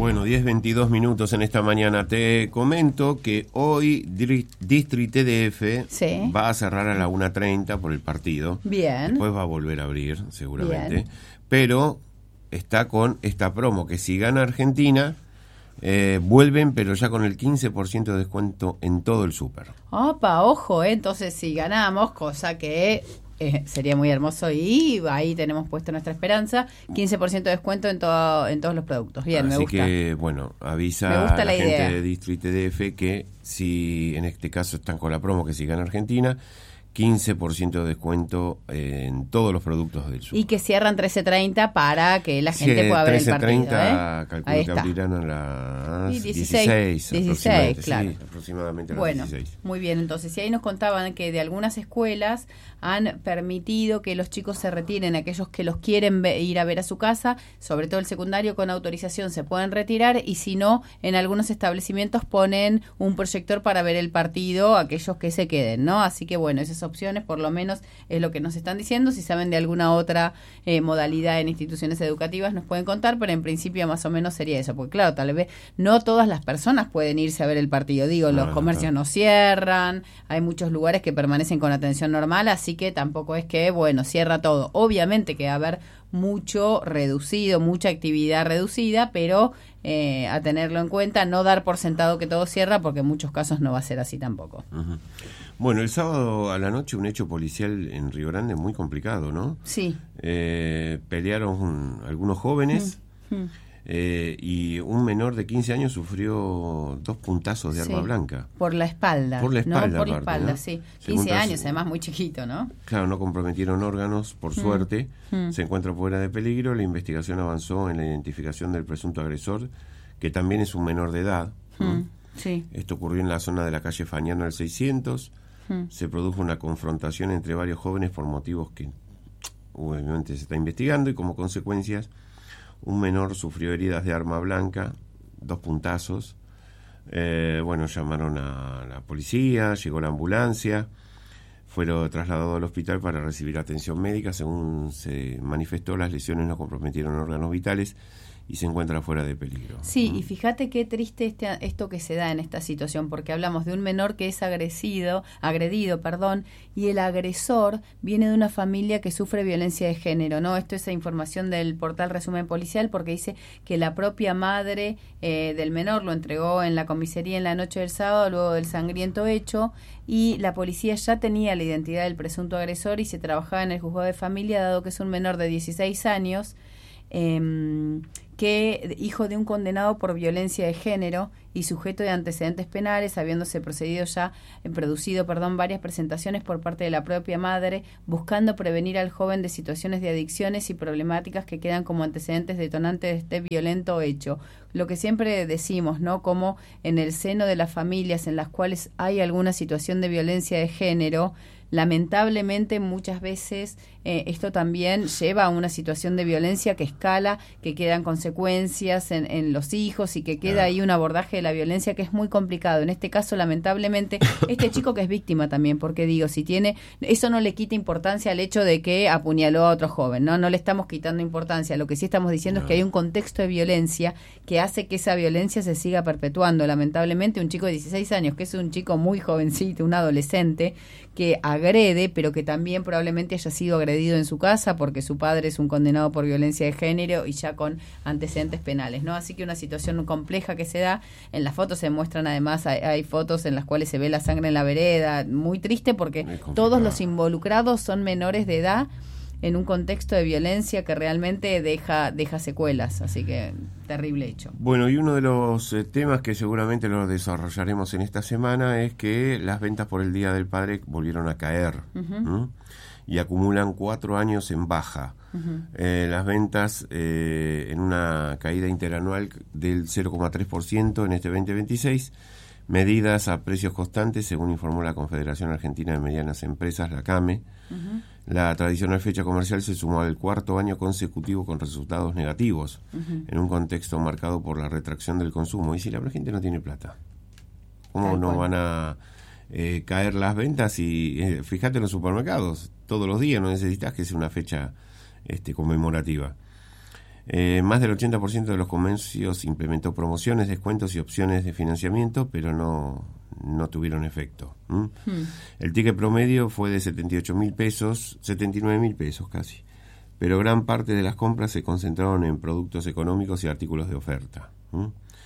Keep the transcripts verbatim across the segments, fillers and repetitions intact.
Bueno, diez veintidós minutos en esta mañana. Te comento que hoy District T D F sí. va a cerrar a la una treinta por el partido. Bien. Después va a volver a abrir, seguramente. Bien. Pero está con esta promo, que si gana Argentina, eh, vuelven, pero ya con el quince por ciento de descuento en todo el súper. Opa, ojo, eh. Entonces si ganamos, cosa que... Eh, sería muy hermoso y ahí tenemos puesto nuestra esperanza, quince por ciento de descuento en todo, en todos los productos. Bien, Así me gusta. Así que, bueno, avisa me gusta a la, la gente idea. de District T D F que si en este caso están con la promo que si gana Argentina, quince por ciento de descuento en todos los productos del sur. Y que cierran trece treinta para que la gente sí, pueda ver el partido. trece treinta, ¿eh? calculo Ahí que está. abrirán a las Y dieciséis, dieciséis, dieciséis, claro. Sí, aproximadamente a las bueno, dieciséis. Muy bien, entonces, y ahí nos contaban que de algunas escuelas han permitido que los chicos se retiren, aquellos que los quieren ve, ir a ver a su casa, sobre todo el secundario con autorización se pueden retirar, y si no, en algunos establecimientos ponen un proyector para ver el partido, aquellos que se queden, ¿no? Así que bueno, esas opciones por lo menos es lo que nos están diciendo. Si saben de alguna otra eh, modalidad en instituciones educativas nos pueden contar, pero en principio más o menos sería eso, porque claro, tal vez no todas las personas pueden irse a ver el partido, digo, los no, comercios no. no cierran, hay muchos lugares que permanecen con atención normal, así que tampoco es que, bueno, cierra todo. Obviamente que va a haber mucho reducido, mucha actividad reducida, pero eh, a tenerlo en cuenta, no dar por sentado que todo cierra, porque en muchos casos no va a ser así tampoco. Uh-huh. Bueno, el sábado a la noche un hecho policial en Río Grande muy complicado, ¿no? Sí. Eh, pelearon un, algunos jóvenes mm. Mm. Eh, y un menor de quince años sufrió dos puntazos de sí. arma blanca. Por la espalda. Por la espalda, no, por la aparte, espalda, ¿no? sí. Según quince tras, años, además muy chiquito, ¿no? Claro, no comprometieron órganos, por mm. suerte. Mm. Se encuentra fuera de peligro. La investigación avanzó en la identificación del presunto agresor, que también es un menor de edad. Mm. Sí. Esto ocurrió en la zona de la calle Fañano al seiscientos. Mm. Se produjo una confrontación entre varios jóvenes por motivos que obviamente se está investigando, y como consecuencias un menor sufrió heridas de arma blanca, dos puntazos. Eh, bueno, llamaron a la policía, llegó la ambulancia, fueron trasladados al hospital para recibir atención médica. Según se manifestó, las lesiones no comprometieron órganos vitales y se encuentra fuera de peligro. Sí, ¿Mm? y fíjate qué triste este, esto que se da en esta situación, porque hablamos de un menor que es agresido, agredido, perdón, y el agresor viene de una familia que sufre violencia de género, ¿no? Esto es la información del portal Resumen Policial, porque dice que la propia madre eh, del menor lo entregó en la comisaría en la noche del sábado, luego del sangriento hecho, y la policía ya tenía la identidad del presunto agresor y se trabajaba en el juzgado de familia, dado que es un menor de dieciséis años, eh, que hijo de un condenado por violencia de género y sujeto de antecedentes penales, habiéndose procedido ya, eh, producido, perdón, varias presentaciones por parte de la propia madre, buscando prevenir al joven de situaciones de adicciones y problemáticas que quedan como antecedentes detonantes de este violento hecho. Lo que siempre decimos, ¿no? Como en el seno de las familias en las cuales hay alguna situación de violencia de género, lamentablemente muchas veces eh, esto también lleva a una situación de violencia que escala, que quedan consecuencias en, en los hijos y que queda claro. ahí un abordaje de la violencia que es muy complicado. En este caso, lamentablemente, este chico que es víctima también, porque digo, si tiene, eso no le quita importancia al hecho de que apuñaló a otro joven, ¿no? No le estamos quitando importancia. Lo que sí estamos diciendo no. es que hay un contexto de violencia que hace que esa violencia se siga perpetuando. Lamentablemente, un chico de dieciséis años, que es un chico muy jovencito, un adolescente, que agrede, pero que también probablemente haya sido agredido en su casa porque su padre es un condenado por violencia de género y ya con antecedentes penales, ¿no? Así que una situación compleja que se da. En las fotos se muestran, además, hay, hay fotos en las cuales se ve la sangre en la vereda, muy triste porque todos los involucrados son menores de edad en un contexto de violencia que realmente deja deja secuelas, así que terrible hecho. Bueno, y uno de los eh, temas que seguramente lo desarrollaremos en esta semana es que las ventas por el Día del Padre volvieron a caer uh-huh. y acumulan cuatro años en baja. Uh-huh. Eh, las ventas eh, en una caída interanual del cero coma tres por ciento en este veinte veintiséis, medidas a precios constantes, según informó la Confederación Argentina de Medianas Empresas, la CAME. Uh-huh. La tradicional fecha comercial se sumó al cuarto año consecutivo con resultados negativos, uh-huh. en un contexto marcado por la retracción del consumo. Y si la gente no tiene plata, ¿cómo Tal no cual. van a eh, caer las ventas? Y eh, fíjate en los supermercados, todos los días no necesitas que sea una fecha este, conmemorativa. Eh, más del ochenta por ciento de los comercios implementó promociones, descuentos y opciones de financiamiento, pero no, no tuvieron efecto. ¿Mm? Hmm. El ticket promedio fue de setenta y ocho mil pesos, setenta y nueve mil pesos casi, pero gran parte de las compras se concentraron en productos económicos y artículos de oferta. ¿Mm?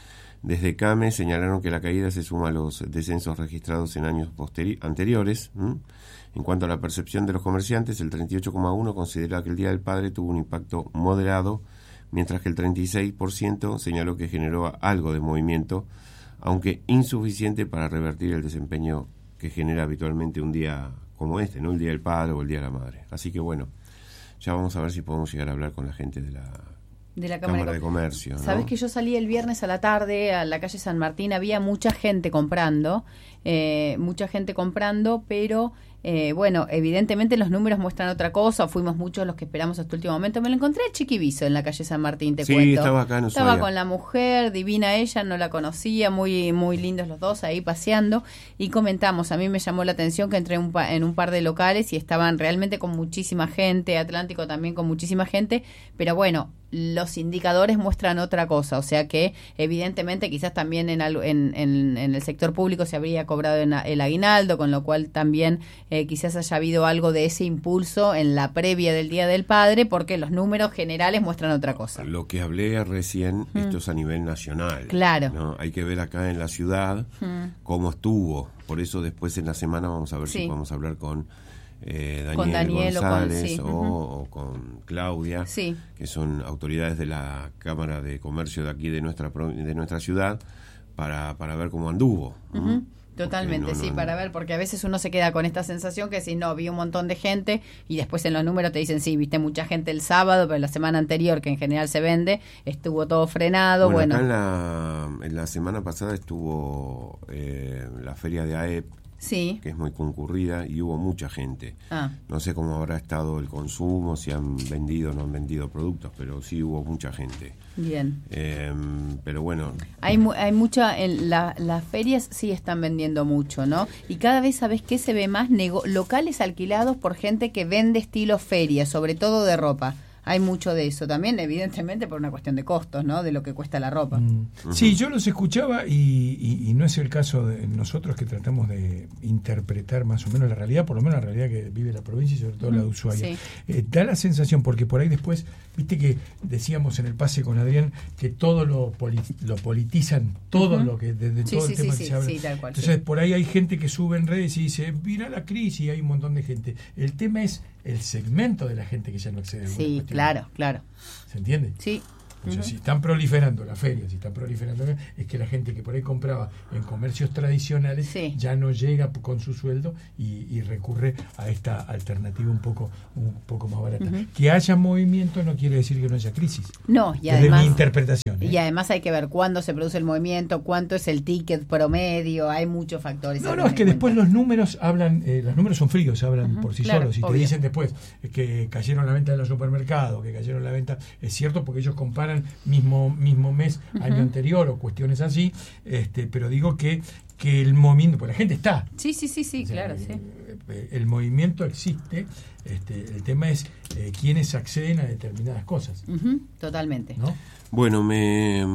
Desde CAME señalaron que la caída se suma a los descensos registrados en años posteri- anteriores. ¿Mm? En cuanto a la percepción de los comerciantes, el treinta y ocho coma uno por ciento considera que el Día del Padre tuvo un impacto moderado, mientras que el treinta y seis por ciento señaló que generó algo de movimiento, aunque insuficiente para revertir el desempeño que genera habitualmente un día como este, ¿no? El Día del Padre o el Día de la Madre. Así que bueno, ya vamos a ver si podemos llegar a hablar con la gente de la, de la Cámara, Cámara de Comercio. ¿No? Sabes que yo salí el viernes a la tarde a la calle San Martín, había mucha gente comprando, eh, mucha gente comprando, pero... Eh, bueno, evidentemente los números muestran otra cosa, fuimos muchos los que esperamos hasta el último momento. Me lo encontré a Chiquiviso en la calle San Martín, te sí, cuento. estaba acá en Estaba con la mujer, divina ella, no la conocía, muy muy lindos los dos ahí paseando, y comentamos, a mí me llamó la atención que entré un pa- en un par de locales y estaban realmente con muchísima gente, Atlántico también con muchísima gente, pero bueno, los indicadores muestran otra cosa, o sea que evidentemente quizás también en, al, en, en, en el sector público se habría cobrado en el aguinaldo, con lo cual también eh, quizás haya habido algo de ese impulso en la previa del Día del Padre, porque los números generales muestran otra cosa. Lo que hablé recién, mm. esto es a nivel nacional. Claro. ¿No? Hay que ver acá en la ciudad mm. cómo estuvo, por eso después en la semana vamos a ver sí. si podemos hablar con... Eh, Daniel, con Daniel González o, con, sí. o, uh-huh. o con Claudia, sí. que son autoridades de la Cámara de Comercio de aquí de nuestra de nuestra ciudad, para, para ver cómo anduvo. Uh-huh. Totalmente, no, sí, no, para ver, porque a veces uno se queda con esta sensación que si no, vi un montón de gente y después en los números te dicen, sí, viste mucha gente el sábado, pero la semana anterior, que en general se vende, estuvo todo frenado. Bueno, bueno. Acá en la, en la semana pasada estuvo eh, la feria de A E P, sí. que es muy concurrida y hubo mucha gente. Ah. No sé cómo habrá estado el consumo, si han vendido o no han vendido productos, pero sí hubo mucha gente. Bien. Eh, pero bueno. Hay hay mucha, en la, las ferias sí están vendiendo mucho, ¿no? Y cada vez, ¿sabes qué? Se ve más nego- locales alquilados por gente que vende estilo feria, sobre todo de ropa. Hay mucho de eso también, evidentemente por una cuestión de costos, ¿no? De lo que cuesta la ropa. Mm. Sí, yo los escuchaba y, y, y no es el caso de nosotros que tratamos de interpretar más o menos la realidad, por lo menos la realidad que vive la provincia y sobre todo mm. la de Ushuaia. Sí. Eh, da la sensación, porque por ahí después, viste que decíamos en el pase con Adrián, que todo lo, poli- lo politizan, todo uh-huh. lo que, desde sí, todo sí, el tema sí, que sí, se habla. Sí, tal cual, Entonces sí. por ahí hay gente que sube en redes y dice, mira la crisis, y hay un montón de gente. El tema es el segmento de la gente que ya no accede a alguna Sí, cuestión. claro, claro. ¿Se entiende? Sí. O sea, uh-huh. si están proliferando las ferias, si están proliferando, es que la gente que por ahí compraba en comercios tradicionales sí. ya no llega con su sueldo y, y recurre a esta alternativa un poco un poco más barata. Uh-huh. Que haya movimiento no quiere decir que no haya crisis. No, y además, además, de mi interpretación. ¿eh? Y además hay que ver cuándo se produce el movimiento, cuánto es el ticket promedio, hay muchos factores. No, no, es que después los números hablan, eh, los números son fríos, hablan uh-huh. por sí claro, solos, y obvio. te dicen después que cayeron la venta de los supermercados, que cayeron la venta, es cierto porque ellos comparan mismo mismo mes, uh-huh. año anterior o cuestiones así, este, pero digo que, que el movimiento, pues la gente está. Sí, sí, sí, sí, o sea, claro, el, sí. El movimiento existe, este, el tema es eh, quiénes acceden a determinadas cosas. Uh-huh. Totalmente. ¿No? Bueno, me,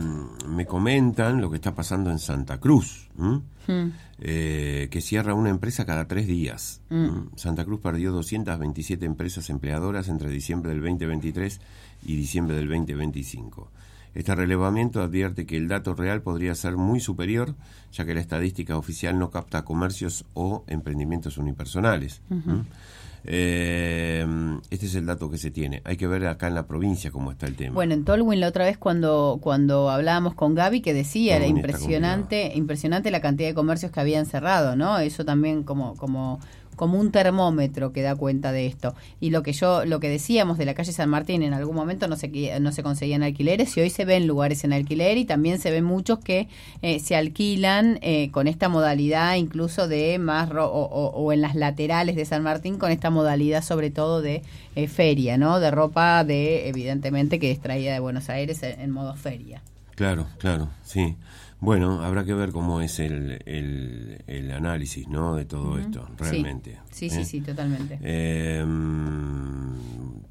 me comentan lo que está pasando en Santa Cruz, ¿m? Mm. Eh, que cierra una empresa cada tres días. Mm. Santa Cruz perdió doscientas veintisiete empresas empleadoras entre diciembre del veinte veintitrés y diciembre del veinte veinticinco. Este relevamiento advierte que el dato real podría ser muy superior, ya que la estadística oficial no capta comercios o emprendimientos unipersonales. Uh-huh. ¿Mm? Eh, este es el dato que se tiene. Hay que ver acá en la provincia cómo está el tema. Bueno, en Tolwyn la otra vez cuando cuando hablábamos con Gaby, que decía, era impresionante impresionante la cantidad de comercios que habían cerrado, ¿no? Eso también como como como un termómetro que da cuenta de esto. Y lo que yo lo que decíamos de la calle San Martín, en algún momento no se no se conseguían alquileres y hoy se ven lugares en alquiler y también se ven muchos que eh, se alquilan eh, con esta modalidad incluso de más ro- o, o, o en las laterales de San Martín con esta modalidad sobre todo de eh, feria, ¿no? De ropa de evidentemente que es traída de Buenos Aires en, en modo feria. Claro, claro, sí. Bueno, habrá que ver cómo es el, el, el análisis, ¿no? De todo uh-huh. esto, realmente. Sí, sí, ¿eh? sí, sí, totalmente. Eh,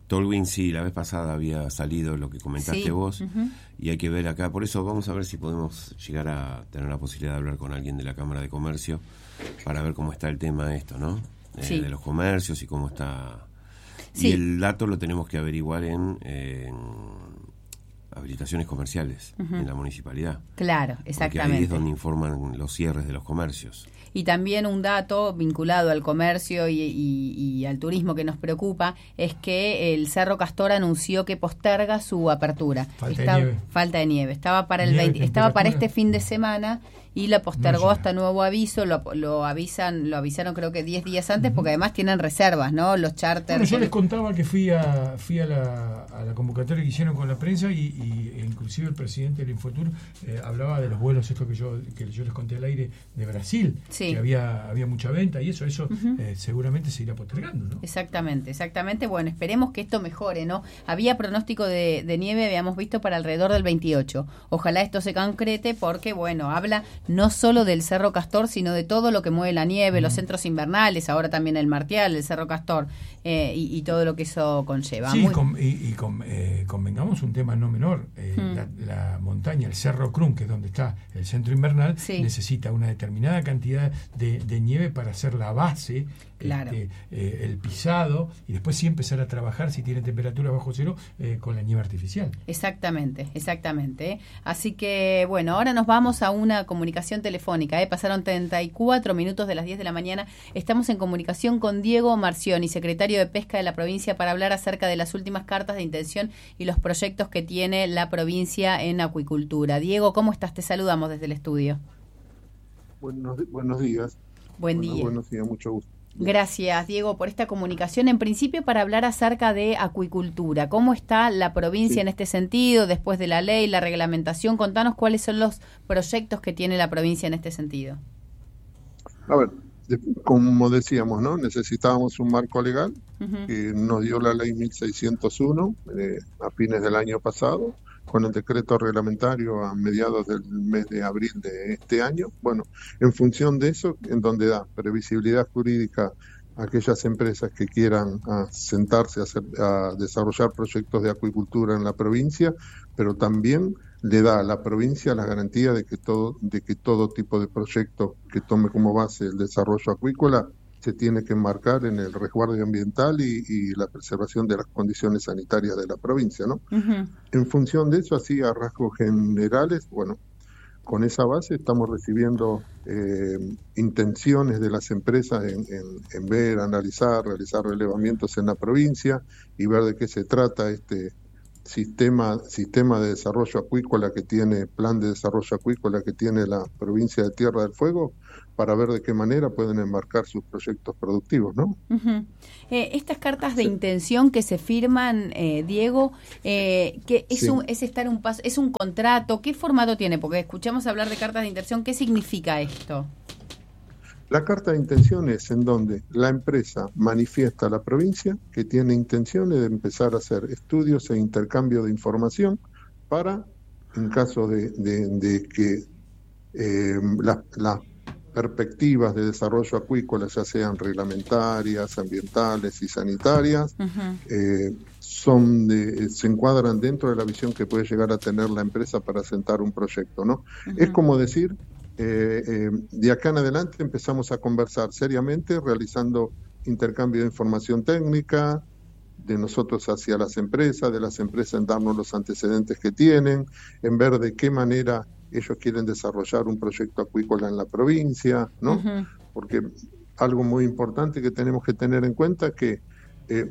Tolwyn, sí, la vez pasada había salido lo que comentaste sí. vos, uh-huh. y hay que ver acá, por eso vamos a ver si podemos llegar a tener la posibilidad de hablar con alguien de la Cámara de Comercio para ver cómo está el tema de esto, ¿no? Eh, sí. De los comercios y cómo está... Sí. Y el dato lo tenemos que averiguar en, en habilitaciones comerciales, uh-huh. en la municipalidad. Claro, exactamente. Porque ahí es donde informan los cierres de los comercios. Y también un dato vinculado al comercio y, y, y al turismo que nos preocupa es que el Cerro Castor anunció que posterga su apertura. Falta Está, de nieve. Falta de nieve. Estaba para el Nieve, veinte, estaba para temperatura. este fin de semana y la postergó No hasta nuevo aviso. Lo, lo avisan, lo avisaron creo que diez días antes, uh-huh. porque además tienen reservas, ¿no? Los charters. Bueno, yo les contaba que fui a fui a la, a la convocatoria que hicieron con la prensa y, y e inclusive el presidente del Infotur eh, hablaba de los vuelos estos que yo que yo les conté al aire de Brasil, sí. que había había mucha venta y eso eso uh-huh. eh, seguramente se irá postergando, ¿no? Exactamente, exactamente. Bueno, esperemos que esto mejore, ¿no? Había pronóstico de, de nieve, habíamos visto para alrededor del veintiocho. Ojalá esto se concrete porque, bueno, habla no solo del Cerro Castor, sino de todo lo que mueve la nieve, uh-huh. los centros invernales, ahora también el Martial, el Cerro Castor eh, y, y todo lo que eso conlleva. Sí, Muy... con, y, y con, eh, convengamos un tema no menor. Eh, uh-huh. la, la montaña, el Cerro Krum, que es donde está el centro invernal, sí. necesita una determinada cantidad de, de nieve para hacer la base, claro. este, eh, el pisado, y después sí empezar a trabajar, si tiene temperatura bajo cero, eh, con la nieve artificial. Exactamente, exactamente. ¿eh? Así que, bueno, ahora nos vamos a una comunicación telefónica. ¿eh? Pasaron treinta y cuatro minutos de las diez de la mañana. Estamos en comunicación con Diego Marcioni, secretario de Pesca de la provincia, para hablar acerca de las últimas cartas de intención y los proyectos que tiene la provincia en acuicultura. Diego, ¿cómo estás? Te saludamos desde el estudio. Buenos, buenos días. Buen bueno, día. Buenos días, mucho gusto. Gracias, Diego, por esta comunicación. En principio, para hablar acerca de acuicultura. ¿Cómo está la provincia sí. en este sentido, después de la ley, la reglamentación? Contanos cuáles son los proyectos que tiene la provincia en este sentido. A ver, de, como decíamos, ¿no? Necesitábamos un marco legal uh-huh. que nos dio la ley mil seiscientos uno eh, a fines del año pasado, con el decreto reglamentario a mediados del mes de abril de este año. Bueno, en función de eso, en donde da previsibilidad jurídica a aquellas empresas que quieran a sentarse a, hacer, a desarrollar proyectos de acuicultura en la provincia, pero también le da a la provincia la garantía de que todo, de que todo tipo de proyecto que tome como base el desarrollo acuícola se tiene que enmarcar en el resguardo ambiental y, y la preservación de las condiciones sanitarias de la provincia, ¿no? Uh-huh. En función de eso, así a rasgos generales, bueno, con esa base estamos recibiendo eh, intenciones de las empresas en, en, en ver, analizar, realizar relevamientos en la provincia y ver de qué se trata este sistema sistema de desarrollo acuícola que tiene, plan de desarrollo acuícola que tiene la provincia de Tierra del Fuego, para ver de qué manera pueden enmarcar sus proyectos productivos, ¿no? Uh-huh. Eh, estas cartas de sí. intención que se firman, eh, Diego, eh, que es, sí. un, es estar un paso, es un contrato, ¿qué formato tiene? Porque escuchamos hablar de cartas de intención, ¿qué significa esto? La carta de intención es en donde la empresa manifiesta a la provincia que tiene intenciones de empezar a hacer estudios e intercambio de información para, en caso de, de, de que eh, las la perspectivas de desarrollo acuícola, ya sean reglamentarias, ambientales y sanitarias, uh-huh. eh, son de, se encuadran dentro de la visión que puede llegar a tener la empresa para sentar un proyecto, ¿no? Uh-huh. Es como decir, eh, eh, de acá en adelante empezamos a conversar seriamente, realizando intercambio de información técnica, de nosotros hacia las empresas, de las empresas en darnos los antecedentes que tienen, en ver de qué manera ellos quieren desarrollar un proyecto acuícola en la provincia, ¿no? Uh-huh. Porque algo muy importante que tenemos que tener en cuenta es que eh,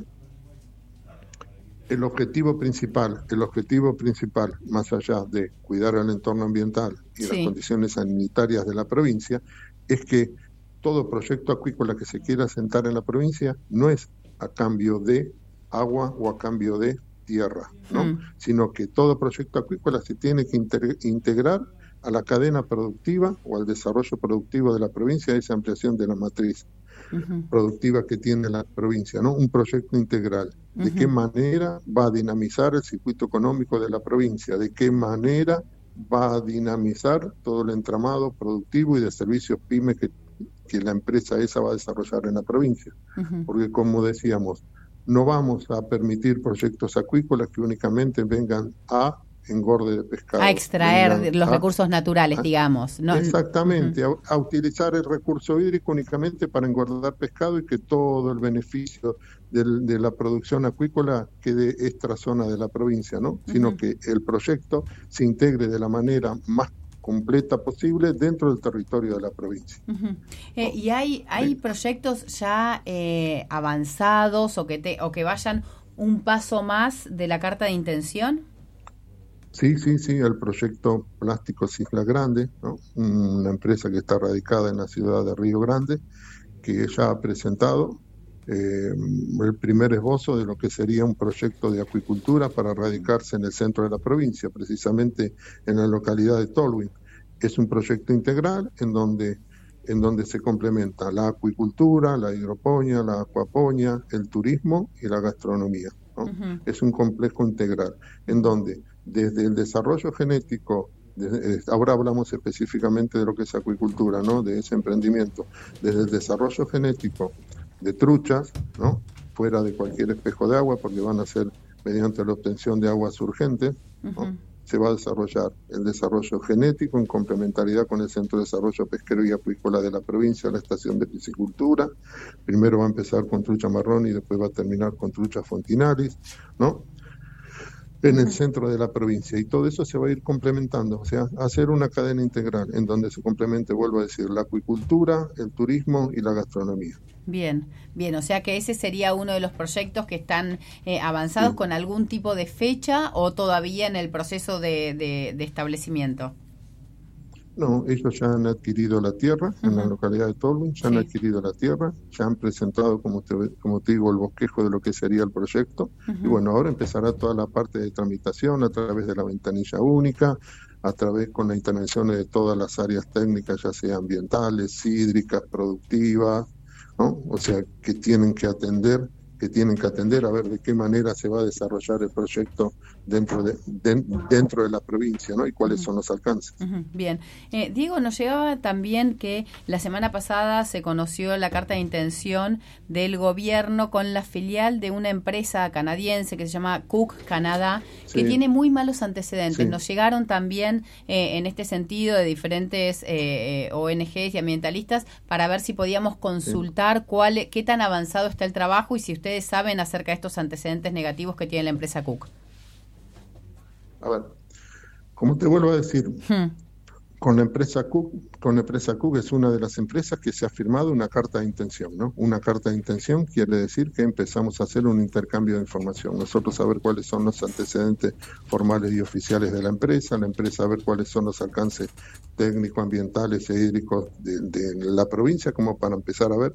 el objetivo principal, el objetivo principal, más allá de cuidar el entorno ambiental y sí. las condiciones sanitarias de la provincia, es que todo proyecto acuícola que se quiera asentar en la provincia no es a cambio de agua o a cambio de tierra, ¿no? Mm. Sino que todo proyecto acuícola se tiene que integrar a la cadena productiva o al desarrollo productivo de la provincia, esa ampliación de la matriz uh-huh. productiva que tiene la provincia, ¿no? Un proyecto integral. ¿De uh-huh. qué manera va a dinamizar el circuito económico de la provincia? ¿De qué manera va a dinamizar todo el entramado productivo y de servicios pymes que, que la empresa esa va a desarrollar en la provincia? Uh-huh. Porque, como decíamos, no vamos a permitir proyectos acuícolas que únicamente vengan a engorde de pescado. A extraer vengan los a, recursos naturales, a, digamos. ¿no? Exactamente, uh-huh. a, a utilizar el recurso hídrico únicamente para engordar pescado y que todo el beneficio del, de la producción acuícola quede extra zona de la provincia, ¿no? Uh-huh. Sino que el proyecto se integre de la manera más completa posible dentro del territorio de la provincia. Uh-huh. Eh, ¿Y hay hay proyectos ya eh, avanzados o que te, o que vayan un paso más de la carta de intención? Sí, sí, sí, el proyecto Plásticos Isla Grande, ¿no? Una empresa que está radicada en la ciudad de Río Grande, que ya ha presentado eh, el primer esbozo de lo que sería un proyecto de acuicultura para radicarse en el centro de la provincia, precisamente en la localidad de Tolwyn. Es un proyecto integral en donde, en donde se complementa la acuicultura, la hidroponía, la acuaponía, el turismo y la gastronomía, ¿no? Uh-huh. Es un complejo integral en donde desde el desarrollo genético, desde, ahora hablamos específicamente de lo que es acuicultura, ¿no? De ese emprendimiento, desde el desarrollo genético de truchas, ¿no? Fuera de cualquier espejo de agua, porque van a ser mediante la obtención de aguas urgentes, ¿no? Uh-huh. Se va a desarrollar el desarrollo genético en complementariedad con el Centro de Desarrollo Pesquero y Acuícola de la provincia, la estación de piscicultura. Primero va a empezar con trucha marrón y después va a terminar con trucha fontinalis, ¿no? En el centro de la provincia, y todo eso se va a ir complementando, o sea, hacer una cadena integral en donde se complemente, vuelvo a decir, la acuicultura, el turismo y la gastronomía. Bien, bien, o sea que ese sería uno de los proyectos que están eh, avanzados, sí. ¿Con algún tipo de fecha o todavía en el proceso de, de, de establecimiento? No, ellos ya han adquirido la tierra, uh-huh. en la localidad de Tolwyn, ya sí. han adquirido la tierra, ya han presentado, como te, como te digo, el bosquejo de lo que sería el proyecto, uh-huh. y bueno, ahora empezará toda la parte de tramitación a través de la ventanilla única, a través con la intervención de todas las áreas técnicas, ya sea ambientales, hídricas, productivas, ¿no? O sea, que tienen que atender que tienen que atender a ver de qué manera se va a desarrollar el proyecto dentro de, de dentro de la provincia, ¿no? Y cuáles uh-huh. son los alcances. Uh-huh. Bien. Eh, Diego, nos llegaba también que la semana pasada se conoció la carta de intención del gobierno con la filial de una empresa canadiense que se llama Cook Canadá, sí. que tiene muy malos antecedentes. Sí. Nos llegaron también eh, en este sentido de diferentes eh, O N Ges y ambientalistas para ver si podíamos consultar sí. cuál, qué tan avanzado está el trabajo y si usted ustedes saben acerca de estos antecedentes negativos que tiene la empresa Cook. A ver, como te vuelvo a decir, hmm. con la empresa Cook, con la empresa Cook es una de las empresas que se ha firmado una carta de intención, ¿no? Una carta de intención quiere decir que empezamos a hacer un intercambio de información. Nosotros saber cuáles son los antecedentes formales y oficiales de la empresa, la empresa ver cuáles son los alcances técnicos, ambientales e hídricos de, de la provincia, como para empezar a ver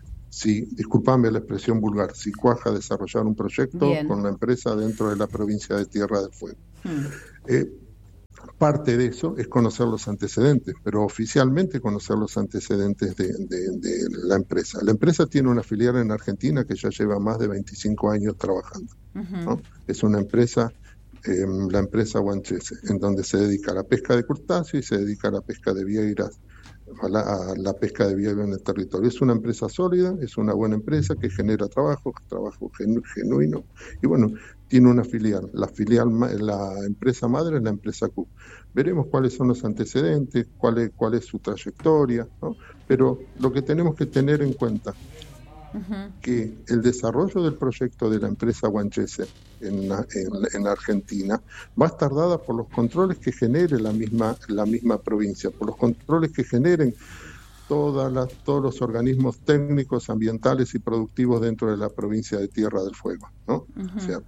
si, disculpame la expresión vulgar, si cuaja desarrollar un proyecto Bien. Con la empresa dentro de la provincia de Tierra del Fuego. Hmm. Eh, parte de eso es conocer los antecedentes, pero oficialmente conocer los antecedentes de, de, de la empresa. La empresa tiene una filial en Argentina que ya lleva más de veinticinco años trabajando, uh-huh. ¿no? Es una empresa, eh, la empresa Guanchese, en donde se dedica a la pesca de crustáceos y se dedica a la pesca de vieiras, a la, a la pesca de vieiras en el territorio. Es una empresa sólida, es una buena empresa que genera trabajo, trabajo genu, genuino, y bueno, tiene una filial. La filial, la empresa madre es la empresa Cook. Veremos cuáles son los antecedentes, cuál es, cuál es su trayectoria, ¿no? Pero lo que tenemos que tener en cuenta uh-huh. que el desarrollo del proyecto de la empresa Guanchese en, en, en Argentina va a estar dada por los controles que genere la misma, la misma provincia, por los controles que generen todas las, todos los organismos técnicos, ambientales y productivos dentro de la provincia de Tierra del Fuego, ¿no? Uh-huh. O sea,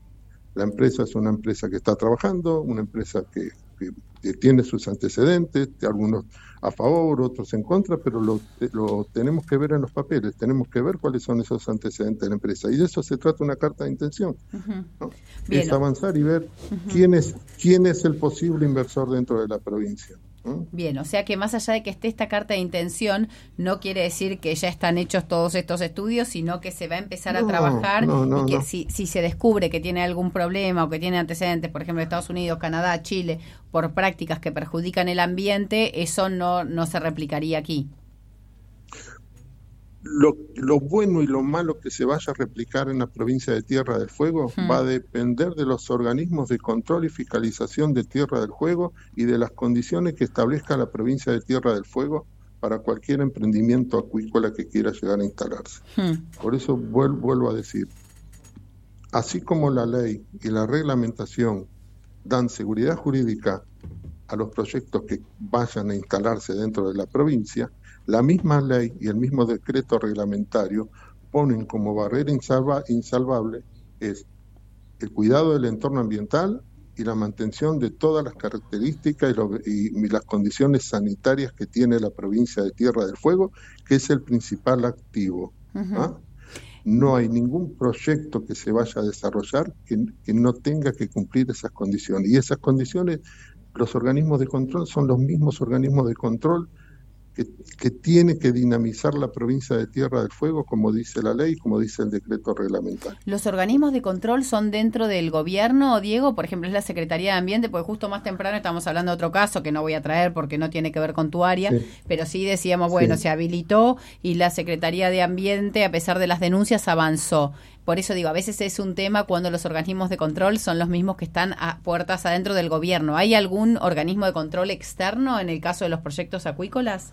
la empresa es una empresa que está trabajando, una empresa que, que, que tiene sus antecedentes, algunos a favor, otros en contra, pero lo, lo tenemos que ver en los papeles, tenemos que ver cuáles son esos antecedentes de la empresa, y de eso se trata una carta de intención, uh-huh. ¿no? Es avanzar y ver uh-huh. quién es, quién es el posible inversor dentro de la provincia. Bien, o sea que más allá de que esté esta carta de intención, no quiere decir que ya están hechos todos estos estudios, sino que se va a empezar no, a trabajar no, no, y que no. si, si se descubre que tiene algún problema o que tiene antecedentes, por ejemplo, Estados Unidos, Canadá, Chile, por prácticas que perjudican el ambiente, eso no, no se replicaría aquí. Lo, lo bueno y lo malo que se vaya a replicar en la provincia de Tierra del Fuego hmm. va a depender de los organismos de control y fiscalización de Tierra del Fuego y de las condiciones que establezca la provincia de Tierra del Fuego para cualquier emprendimiento acuícola que quiera llegar a instalarse. Hmm. Por eso vuelvo, vuelvo a decir, así como la ley y la reglamentación dan seguridad jurídica a los proyectos que vayan a instalarse dentro de la provincia, la misma ley y el mismo decreto reglamentario ponen como barrera insalva, insalvable es el cuidado del entorno ambiental y la mantención de todas las características y, lo, y, y las condiciones sanitarias que tiene la provincia de Tierra del Fuego, que es el principal activo. Uh-huh. ¿Ah? No hay ningún proyecto que se vaya a desarrollar que, que no tenga que cumplir esas condiciones. Y esas condiciones, los organismos de control son los mismos organismos de control que, que tiene que dinamizar la provincia de Tierra del Fuego, como dice la ley, como dice el decreto reglamentario. ¿Los organismos de control son dentro del gobierno, Diego? Por ejemplo, es la Secretaría de Ambiente, porque justo más temprano estamos hablando de otro caso que no voy a traer porque no tiene que ver con tu área, sí. pero sí decíamos, bueno, sí. se habilitó y la Secretaría de Ambiente, a pesar de las denuncias, avanzó. Por eso digo, a veces es un tema cuando los organismos de control son los mismos que están a puertas adentro del gobierno. ¿Hay algún organismo de control externo en el caso de los proyectos acuícolas?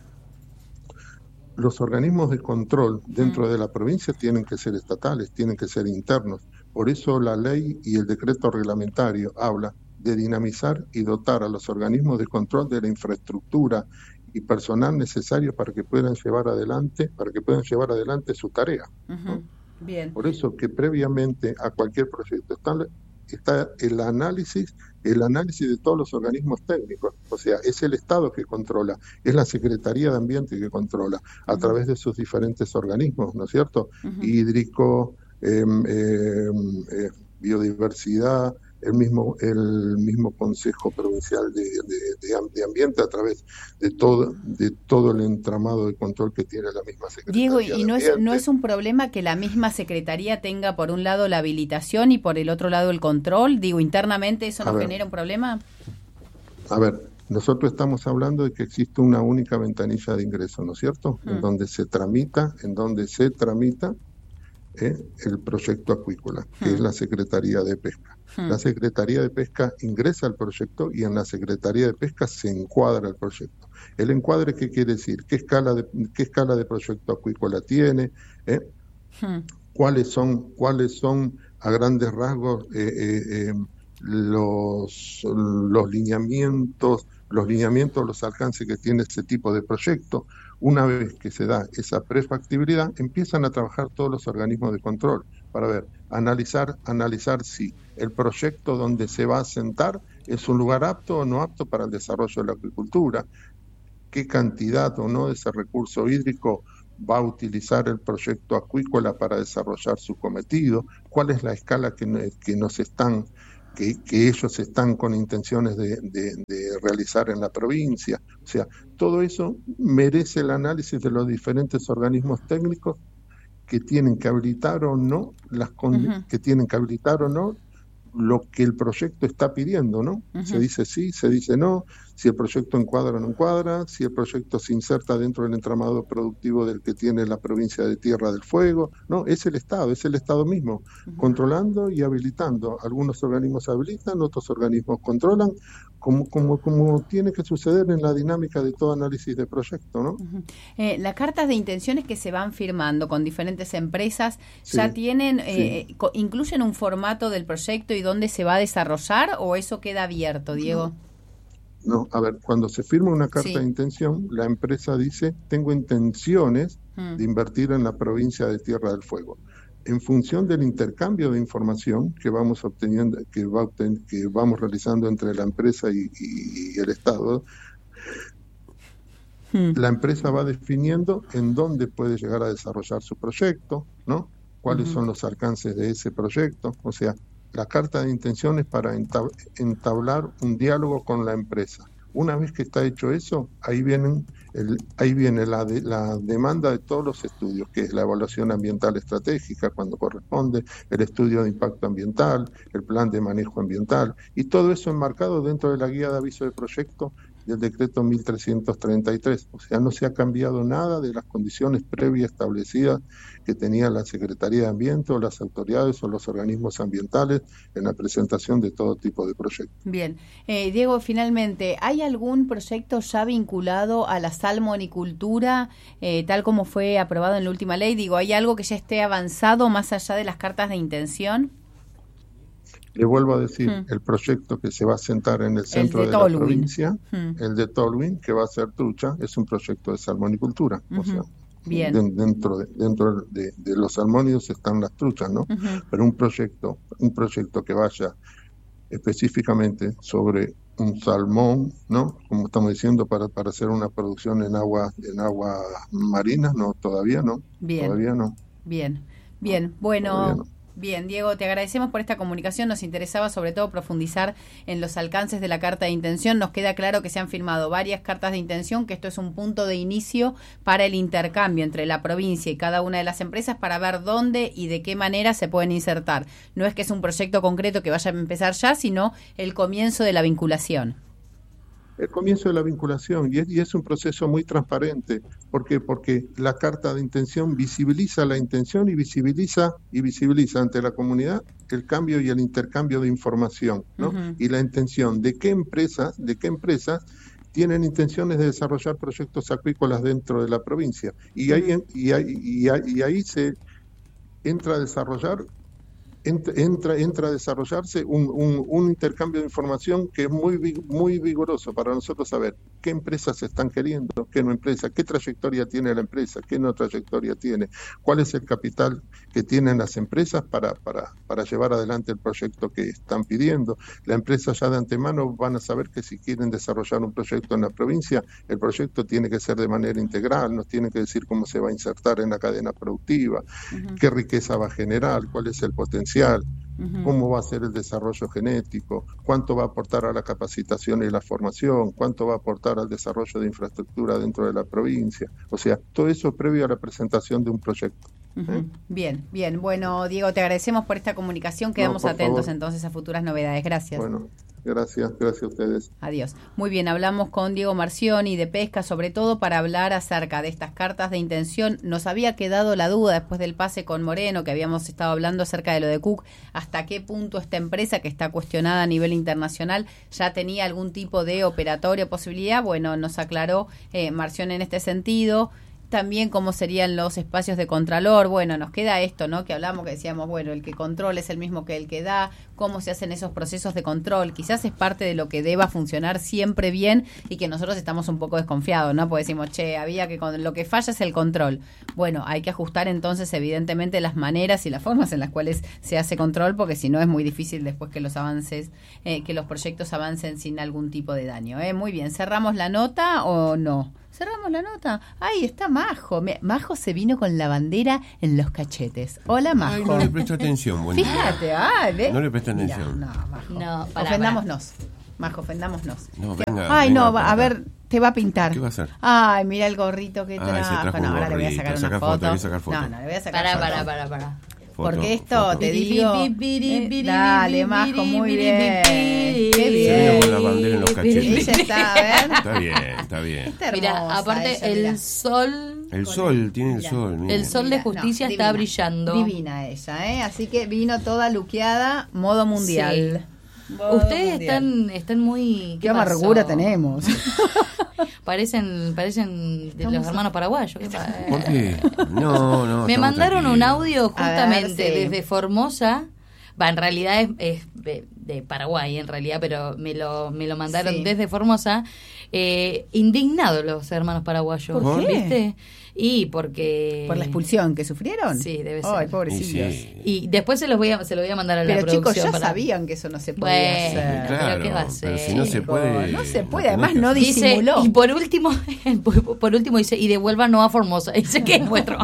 Los organismos de control dentro mm. de la provincia tienen que ser estatales, tienen que ser internos. Por eso la ley y el decreto reglamentario habla de dinamizar y dotar a los organismos de control de la infraestructura y personal necesario para que puedan llevar adelante, para que puedan llevar adelante su tarea. Uh-huh. ¿no? Bien. Por eso que previamente a cualquier proyecto está, está el análisis, el análisis de todos los organismos técnicos, o sea, es el Estado que controla, es la Secretaría de Ambiente que controla, a uh-huh. través de sus diferentes organismos, ¿no es cierto? Uh-huh. Hídrico, eh, eh, eh, biodiversidad, el mismo el mismo Consejo Provincial de, de, de, de Ambiente, a través de todo de todo el entramado de control que tiene la misma Secretaría. Diego, ¿y no es, no es un problema que la misma Secretaría tenga por un lado la habilitación y por el otro lado el control? Digo, internamente, ¿eso no ver, genera un problema? A ver, nosotros estamos hablando de que existe una única ventanilla de ingreso, ¿no es cierto? Hmm. En donde se tramita, en donde se tramita eh, el proyecto acuícola, que hmm. es la Secretaría de Pesca. La Secretaría de Pesca ingresa al proyecto y en la Secretaría de Pesca se encuadra el proyecto. ¿El encuadre qué quiere decir? ¿Qué escala de, qué escala de proyecto acuícola tiene? ¿Eh? Hmm. ¿Cuáles son, cuáles son a grandes rasgos eh, eh, eh, los, los lineamientos, los lineamientos, los alcances que tiene ese tipo de proyecto? Una vez que se da esa prefactibilidad, empiezan a trabajar todos los organismos de control para ver, analizar, analizar si el proyecto donde se va a asentar es un lugar apto o no apto para el desarrollo de la acuicultura, qué cantidad o no de ese recurso hídrico va a utilizar el proyecto acuícola para desarrollar su cometido, cuál es la escala que, que nos están Que, que ellos están con intenciones de, de, de realizar en la provincia. O sea, todo eso merece el análisis de los diferentes organismos técnicos que tienen que habilitar o no las condi- uh-huh. que tienen que habilitar o no lo que el proyecto está pidiendo, ¿no? Uh-huh. Se dice sí, se dice no, si el proyecto encuadra o no encuadra, si el proyecto se inserta dentro del entramado productivo del que tiene la provincia de Tierra del Fuego. No, es el Estado, es el Estado mismo, uh-huh. controlando y habilitando. Algunos organismos habilitan, otros organismos controlan, como, como, como tiene que suceder en la dinámica de todo análisis de proyecto, ¿no? Uh-huh. Eh, las cartas de intenciones que se van firmando con diferentes empresas, sí, ¿ya tienen, eh, sí. co- incluyen un formato del proyecto y dónde se va a desarrollar, o eso queda abierto, Diego? No, no a ver, cuando se firma una carta sí. de intención, la empresa dice, tengo intenciones hmm. de invertir en la provincia de Tierra del Fuego. En función del intercambio de información que vamos obteniendo, que, va obten- que vamos realizando entre la empresa y, y, y el Estado, hmm. la empresa va definiendo en dónde puede llegar a desarrollar su proyecto, ¿no? Cuáles uh-huh. son los alcances de ese proyecto, o sea, la carta de intención es para entab- entablar un diálogo con la empresa. Una vez que está hecho eso, ahí vienen el, ahí viene la, de, la demanda de todos los estudios, que es la evaluación ambiental estratégica cuando corresponde, el estudio de impacto ambiental, el plan de manejo ambiental, y todo eso enmarcado dentro de la guía de aviso de proyecto del decreto mil trescientos treinta y tres. O sea, no se ha cambiado nada de las condiciones previas establecidas que tenía la Secretaría de Ambiente o las autoridades o los organismos ambientales en la presentación de todo tipo de proyectos. Bien. Eh, Diego, finalmente, ¿hay algún proyecto ya vinculado a la salmonicultura, eh, tal como fue aprobado en la última ley? Digo, ¿hay algo que ya esté avanzado más allá de las cartas de intención? Le vuelvo a decir, hmm. el proyecto que se va a sentar en el centro el de, de la provincia, hmm. el de Tolwyn, que va a ser trucha, es un proyecto de salmonicultura. Uh-huh. O sea, Bien. De, dentro de, dentro de, de los salmónidos están las truchas, ¿no? Uh-huh. Pero un proyecto, un proyecto que vaya específicamente sobre un salmón, ¿no? Como estamos diciendo, para, para hacer una producción en agua, en agua marina, no, todavía no. Bien. Todavía no. Bien, bien, bueno. Bien, Diego, te agradecemos por esta comunicación. Nos interesaba sobre todo profundizar en los alcances de la carta de intención. Nos queda claro que se han firmado varias cartas de intención, que esto es un punto de inicio para el intercambio entre la provincia y cada una de las empresas para ver dónde y de qué manera se pueden insertar. No es que es un proyecto concreto que vaya a empezar ya, sino el comienzo de la vinculación. El comienzo de la vinculación, y es, y es un proceso muy transparente. ¿Por qué? Porque la carta de intención visibiliza la intención y visibiliza y visibiliza ante la comunidad el cambio y el intercambio de información, ¿no? Uh-huh. Y la intención de qué empresas, de qué empresas tienen intenciones de desarrollar proyectos acuícolas dentro de la provincia. Y ahí, uh-huh. y ahí, y ahí, y ahí se entra a desarrollar Entra, entra a desarrollarse un, un, un intercambio de información que es muy, muy vigoroso para nosotros saber qué empresas se están queriendo, qué no empresa, qué trayectoria tiene la empresa, qué no trayectoria tiene, cuál es el capital que tienen las empresas para, para, para llevar adelante el proyecto que están pidiendo. La empresa ya de antemano van a saber que si quieren desarrollar un proyecto en la provincia, el proyecto tiene que ser de manera integral, nos tiene que decir cómo se va a insertar en la cadena productiva, uh-huh. qué riqueza va a generar, cuál es el potencial, Uh-huh. cómo va a ser el desarrollo genético, cuánto va a aportar a la capacitación y la formación, cuánto va a aportar al desarrollo de infraestructura dentro de la provincia. O sea, todo eso previo a la presentación de un proyecto. Uh-huh. ¿Eh? Bien, bien. Bueno, Diego, te agradecemos por esta comunicación. Quedamos no, atentos favor. entonces a futuras novedades. Gracias. Bueno. Gracias, gracias a ustedes. Adiós. Muy bien, hablamos con Diego Marcioni de pesca, sobre todo para hablar acerca de estas cartas de intención. Nos había quedado la duda después del pase con Moreno, que habíamos estado hablando acerca de lo de Cook, hasta qué punto esta empresa, que está cuestionada a nivel internacional, ya tenía algún tipo de operatorio posibilidad. Bueno, nos aclaró eh, Marcioni en este sentido. También cómo serían los espacios de contralor. Bueno, nos queda esto, ¿no? Que hablamos, que decíamos, bueno, el que controla es el mismo que el que da, cómo se hacen esos procesos de control. Quizás es parte de lo que deba funcionar siempre bien y que nosotros estamos un poco desconfiados, ¿no? Porque decimos, che, había que, con, lo que falla es el control. Bueno, hay que ajustar entonces evidentemente las maneras y las formas en las cuales se hace control, porque si no es muy difícil después que los avances, eh, que los proyectos avancen sin algún tipo de daño, ¿eh? Muy bien, ¿cerramos la nota o no? Cerramos la nota. Ahí está Majo. Majo se vino con la bandera en los cachetes. Hola, Majo. Ay, no le presto atención. Buen Fíjate, ah, ¿ves? No le presto atención. Mirá, no, Majo. No, para, ofendámonos. Para. Majo, ofendámonos. No, venga. Ay, venga, no, va, a ver, te va a pintar. ¿Qué va a hacer? Ay, mira el gorrito que Ay, trajo. No, ahora le voy a sacar una foto. foto. Sacar foto. No, no, le voy a sacar para, foto. Para, para, para. Foto, porque esto, foto. te digo, eh, dale, Majo, muy bien. Qué bien. Se vino con la bandera en los cachetes. Ella está, a ver. Está bien, está bien. Está mira, aparte ella, el mira. sol... El sol, tiene el mira, sol. Mira. El sol de justicia no, está divina, brillando. Divina ella, ¿eh? Así que vino toda luqueada, modo mundial. Sí. Modo Ustedes mundial. están están muy... Qué, ¿Qué amargura pasó? tenemos. Parecen parecen de los hermanos paraguayos. ¿Qué pasa? ¿Por qué? No, no. Me mandaron un audio justamente ver, sí. desde Formosa. Va, en realidad es, es de, de Paraguay, en realidad, pero me lo me lo mandaron sí. desde Formosa. Eh, indignados los hermanos paraguayos. ¿Por qué? ¿Viste? Y porque... ¿Por la expulsión que sufrieron? Sí, debe ser. Ay, pobrecitos. Sí, sí. Y después se los voy a, se lo voy a mandar a la Pero producción. chicos, ya para... sabían que eso no se podía Bueno, hacer. Claro, pero ¿qué va a pero hacer? si no se puede... No se puede, no además tenés no que- Dice, disimuló. y por último, por último dice, y devuélvanos a Formosa. Dice que es nuestro.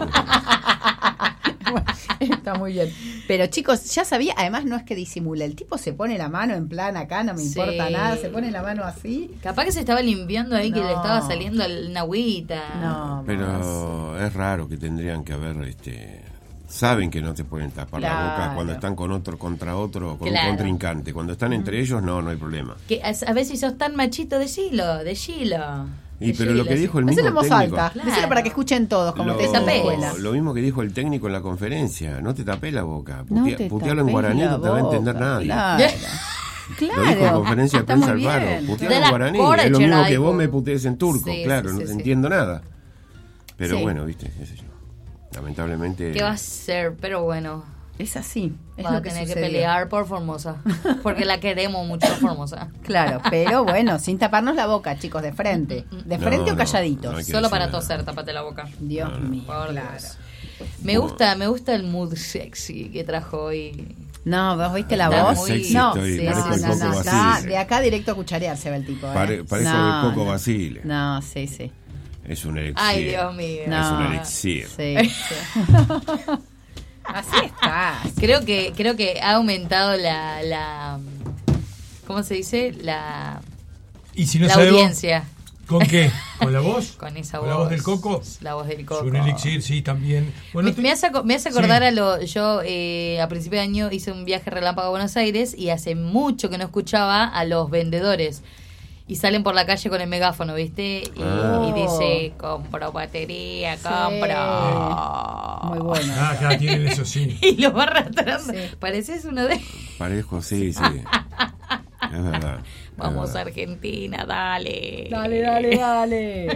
Está muy bien. Pero chicos, ya sabía, además no es que disimula, el tipo se pone la mano en plan acá, no me Sí. importa nada, se pone la mano así. Capaz que se estaba limpiando ahí, que No. le estaba saliendo una agüita. No, más. Pero es raro que tendrían que haber este saben que no te pueden tapar Claro. la boca cuando están con otro contra otro, con Claro. un contrincante. Cuando están entre ellos, no, no hay problema. Que a, a veces sos tan machito, decilo, decilo. Y pero lo que dijo el Decilo mismo en voz técnico, alta. Claro. Decilo para que escuchen todos, como lo, te dicen en la escuela. lo mismo que dijo el técnico en la conferencia, no te tapé la boca, No Putea- te putealo en tapés guaraní, la no te va a entender boca, nadie. Claro. Lo dijo en conferencia de Está prensa muy Alvaro, bien. putealo De en la guaraní, cora, es lo mismo que Cheraico. vos me putees en turco, Sí, claro, sí, no sí, te sí. entiendo nada. Pero Sí. bueno, viste, qué sé yo. Lamentablemente... ¿Qué va a ser? Pero bueno, Es así. Es va lo a que tener que sucedió. pelear por Formosa. Porque la queremos mucho a Formosa. Claro, pero bueno, sin taparnos la boca, chicos, de frente. ¿De No, frente o no, calladitos? no hay que Solo decir para nada. toser, tapate la boca. Dios mío, Por claro. Dios. Me gusta, me gusta el mood sexy que trajo hoy. No, vos viste la Está voz. muy- sexy no, estoy, sí, parezco no, el no, Coco no, Basile. está de acá directo a cucharear se ve el tipo. ¿eh? Pare- parezco No, el Coco no. Basile. No, sí, sí. Es un elixir. Ay, Dios mío. No. Es un elixir. Sí, sí. Así está. Creo que, creo que ha aumentado la, la ¿cómo se dice? La, Y si no la sabemos, audiencia. ¿con qué? ¿Con la voz? Con esa ¿Con voz. la voz del Coco? La voz del Es Coco. un elixir, sí, también. Bueno, me, te- me hace, aco- me hace acordar Sí. a lo. Yo eh, a principio de año hice un viaje relámpago a Buenos Aires y hace mucho que no escuchaba a los vendedores. Y salen por la calle con el megáfono, ¿viste? Y, Ah. y dice: compro batería, compro. Muy bueno. Ah, acá tienen eso, sí. Y lo va arrastrando. Sí. Pareces uno de. Parezco, sí, sí. Es verdad. es Vamos a verdad. Argentina, dale. Dale, dale, dale.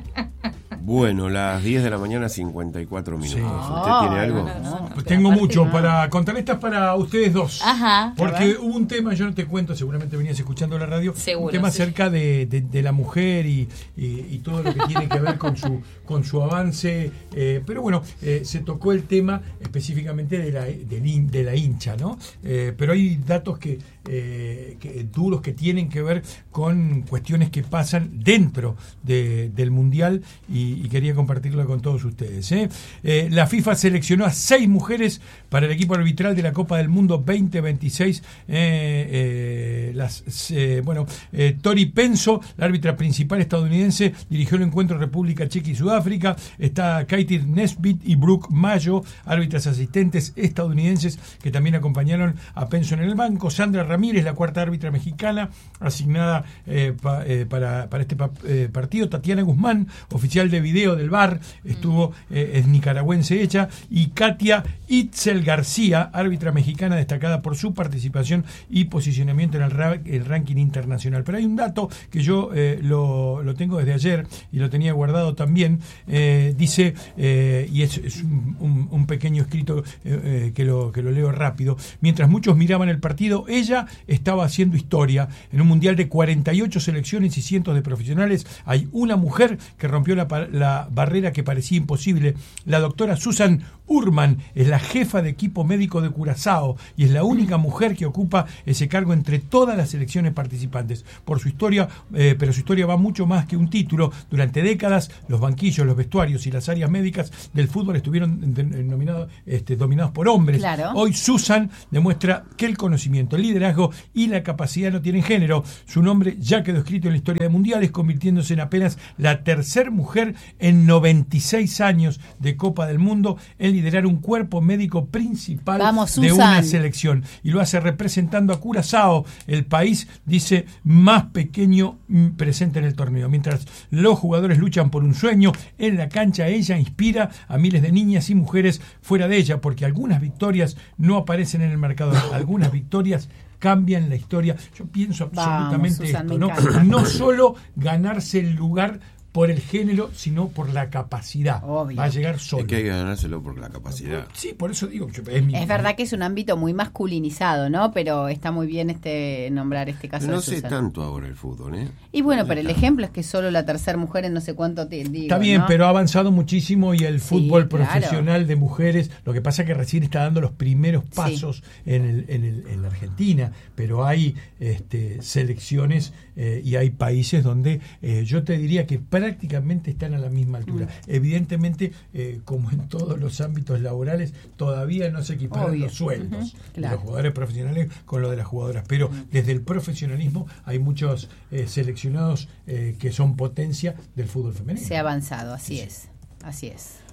Bueno, las diez de la mañana, cincuenta y cuatro minutos. Sí. ¿Usted Ah, tiene algo? no, no, no. Pues Pero tengo aparte mucho no. para contar. Estas para ustedes dos. Ajá. Porque hubo un tema, yo no te cuento, seguramente venías escuchando la radio, Seguro, un tema sí. acerca de, de, de la mujer y, y, y todo lo que tiene que ver con su con su avance. Eh, pero bueno, eh, se tocó el tema específicamente de la, del hin- de la hincha, ¿no? Eh, pero hay datos que, eh, que duros que tienen que ver con cuestiones que pasan dentro de- del Mundial y, y quería compartirlo con todos ustedes. ¿eh? Eh, la FIFA seleccionó a seis mujeres para el equipo arbitral de la Copa del Mundo veinte veintiséis. Eh, eh, las, eh, bueno, eh, Tori Penso, la árbitra principal estadounidense, dirigió el encuentro República Checa y Sudáfrica. Está Katie Nesbitt y Brooke Mayo, árbitras asistentes estadounidenses que también acompañaron a Penso en el banco. Sandra Ramírez, la cuarta árbitra mexicana asignada eh, pa, eh, para, para este pa, eh, partido. Tatiana Guzmán, oficial de video del V A R, estuvo, eh, es nicaragüense ella. Y Katia Itzel García, árbitra mexicana destacada por su participación y posicionamiento en el, ra el ranking internacional. Pero hay un dato que yo eh, lo, lo tengo desde ayer y lo tenía guardado también. Eh, dice, eh, y es, es un, un, un pequeño escrito eh, eh, que, lo, que lo leo rápido: mientras muchos miraban el partido, ella estaba haciendo historia. En un mundial de cuarenta y ocho selecciones y cientos de profesionales, hay una mujer que rompió la, la barrera que parecía imposible. La doctora Susan Urman es la jefa de equipo médico de Curazao y es la única mujer que ocupa ese cargo entre todas las selecciones participantes. Por su historia, eh, pero su historia va mucho más que un título. Durante décadas, los banquillos, los vestuarios y las áreas médicas del fútbol estuvieron denominados, este, dominados por hombres. Claro. Hoy Susan demuestra que el conocimiento, el liderazgo y la capacidad no tienen género. Su nombre ya quedó escrito en la historia de mundiales, convirtiéndose en apenas la tercer mujer en noventa y seis años de Copa del Mundo en liderar un cuerpo médico principal Vamos, de Susan. una selección. Y lo hace representando a Curazao, el país, dice, más pequeño mm, presente en el torneo. Mientras los jugadores luchan por un sueño, en la cancha ella inspira a miles de niñas y mujeres fuera de ella, porque algunas victorias no aparecen en el marcador, algunas victorias cambian la historia. Yo pienso absolutamente Vamos, Susan, esto, me ¿no? encanta. No solo ganarse el lugar por el género, sino por la capacidad. Obvio. Va a llegar solo. Es que hay que ganárselo por la capacidad. Sí, por eso digo, yo- es, mi- Es verdad que es un ámbito muy masculinizado, ¿no? Pero está muy bien este nombrar este caso No de sé Susan. tanto ahora el fútbol, ¿eh? Y bueno, No pero el tanto. ejemplo es que solo la tercera mujer en no sé cuánto te digo, Está bien, ¿no? pero ha avanzado muchísimo y el Sí, fútbol claro. profesional de mujeres, lo que pasa es que recién está dando los primeros pasos en, el, en, el, en la Argentina, pero hay este, selecciones eh, y hay países donde eh, yo te diría que prácticamente están a la misma altura. Mm. Evidentemente, eh, como en todos los ámbitos laborales, todavía no se equiparan Obvio. los sueldos Ujú, de claro. los jugadores profesionales con lo de las jugadoras, pero desde el profesionalismo hay muchos eh, seleccionados eh, que son potencia del fútbol femenino. Se ha avanzado, así es. Así es.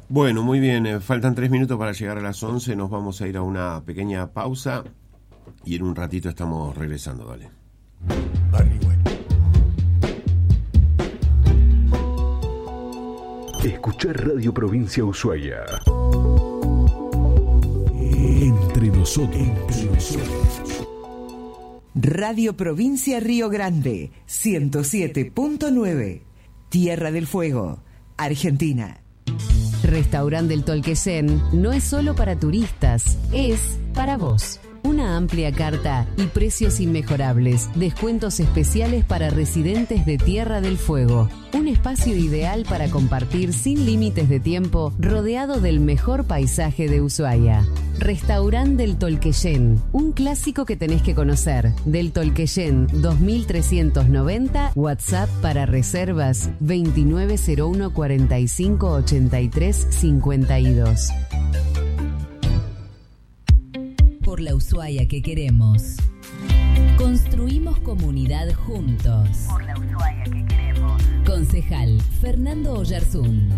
Bueno, muy bien, eh, faltan tres minutos para llegar a las once, nos vamos a ir a una pequeña pausa y en un ratito estamos regresando, dale. Barry White. Escuchar Radio Provincia Ushuaia. Entre nosotros. Entre nosotros. Radio Provincia Río Grande, ciento siete punto nueve. Tierra del Fuego, Argentina. Restaurante del Tolquellén no es solo para turistas, es para vos. Una amplia carta y precios inmejorables, descuentos especiales para residentes de Tierra del Fuego. Un espacio ideal para compartir sin límites de tiempo, rodeado del mejor paisaje de Ushuaia. Restaurante del Tolquellén, un clásico que tenés que conocer. Del Tolquellén dos mil trescientos noventa, WhatsApp para reservas veintinueve cero uno cuarenta y cinco ochenta y tres cincuenta y dos. Por la Ushuaia que queremos. Construimos comunidad juntos. Por la Ushuaia que queremos. Concejal Fernando Oyarzún.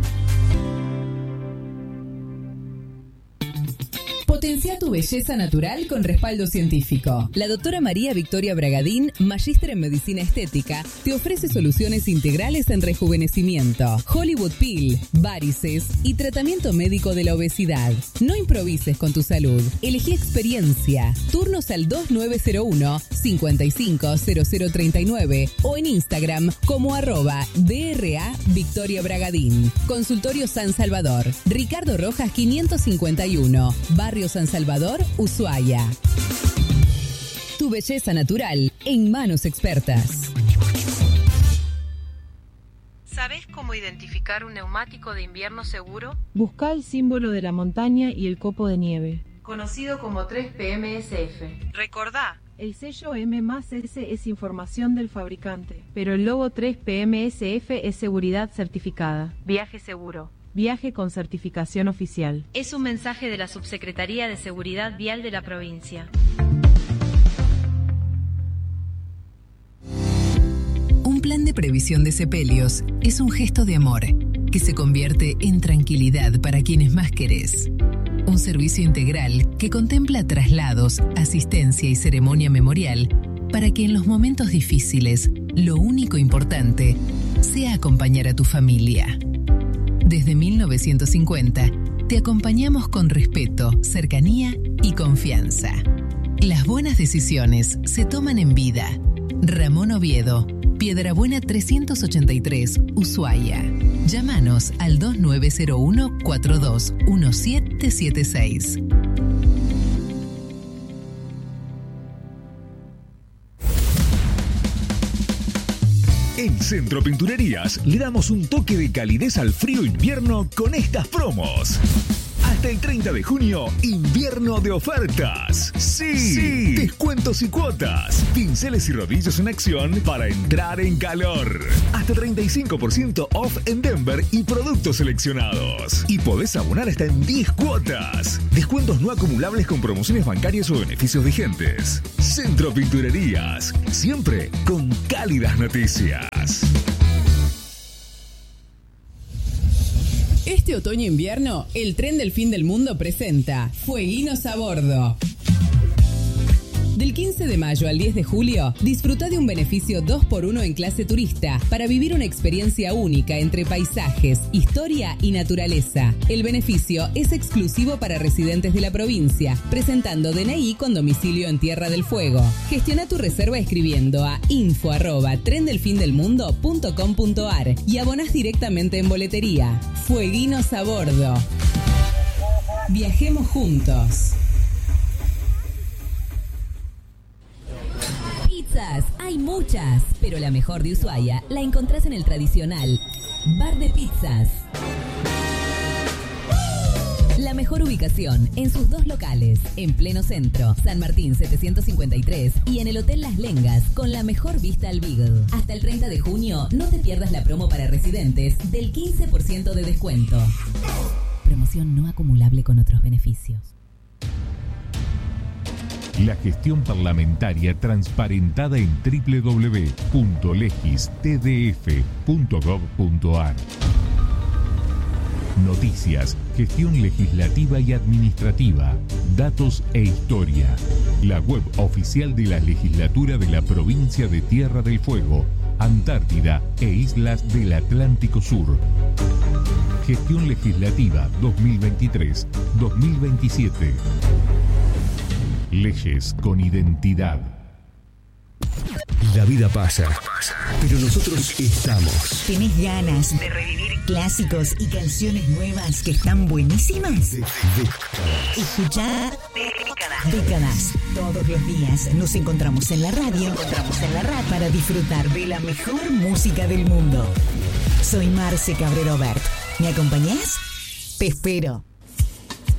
Potencia tu belleza natural con respaldo científico. La doctora María Victoria Bragadín, magíster en medicina estética, te ofrece soluciones integrales en rejuvenecimiento, Hollywood Peel, varices y tratamiento médico de la obesidad. No improvises con tu salud. Elegí experiencia. Turnos al dos nueve cero uno, cinco cinco cero cero tres nueve o en Instagram como arroba D R A Victoria Bragadín. Consultorio San Salvador. Ricardo Rojas quinientos cincuenta y uno. Barrio San Salvador, Ushuaia. Tu belleza natural en manos expertas. ¿Sabés cómo identificar un neumático de invierno seguro? Busca el símbolo de la montaña y el copo de nieve, conocido como tres P M S F. Recordá, el sello M más S es información del fabricante, pero el logo tres P M S F es seguridad certificada. Viaje seguro. Viaje con certificación oficial. Es un mensaje de la Subsecretaría de Seguridad Vial de la provincia. Un plan de previsión de sepelios es un gesto de amor que se convierte en tranquilidad para quienes más querés. Un servicio integral que contempla traslados, asistencia y ceremonia memorial para que en los momentos difíciles lo único importante sea acompañar a tu familia. Desde mil novecientos cincuenta, te acompañamos con respeto, cercanía y confianza. Las buenas decisiones se toman en vida. Ramón Oviedo, Piedrabuena trescientos ochenta y tres, Ushuaia. Llámanos al dos nueve cero uno, cuatro dos uno siete siete seis. En Centro Pinturerías le damos un toque de calidez al frío invierno con estas promos. Hasta el treinta de junio, invierno de ofertas. Sí, sí, descuentos y cuotas. Pinceles y rodillos en acción para entrar en calor. Hasta treinta y cinco por ciento off en Denver y productos seleccionados. Y podés abonar hasta en diez cuotas. Descuentos no acumulables con promociones bancarias o beneficios vigentes. Centro Pinturerías, siempre con cálidas noticias. Este otoño-invierno, el tren del fin del mundo presenta Fueguinos a Bordo. Del quince de mayo al diez de julio, disfruta de un beneficio dos por uno en clase turista para vivir una experiencia única entre paisajes, historia y naturaleza. El beneficio es exclusivo para residentes de la provincia, presentando D N I con domicilio en Tierra del Fuego. Gestiona tu reserva escribiendo a info arroba trendelfindelmundo punto com punto ar y abonás directamente en boletería. Fueguinos a Bordo. Viajemos juntos. Pizzas, hay muchas, pero la mejor de Ushuaia la encontrás en el tradicional Bar de Pizzas. La mejor ubicación en sus dos locales, en pleno centro, San Martín setecientos cincuenta y tres y en el Hotel Las Lengas, con la mejor vista al Beagle. Hasta el treinta de junio, no te pierdas la promo para residentes del quince por ciento de descuento. Promoción no acumulable con otros beneficios. La gestión parlamentaria transparentada en doble u doble u doble u punto legis t d f punto gov punto ar. noticias, gestión legislativa y administrativa, datos e historia. La web oficial de la legislatura de la provincia de Tierra del Fuego, Antártida e islas del Atlántico Sur. Gestión legislativa dos mil veintitrés dos mil veintisiete. Leyes con identidad. La vida pasa, pero nosotros estamos. ¿Tenés ganas de revivir clásicos y canciones nuevas que están buenísimas? Escuchar décadas. décadas. Todos los días nos encontramos en la radio, encontramos en la radio para disfrutar de la mejor música del mundo. Soy Marce Cabrero Bert. ¿Me acompañás? Te espero.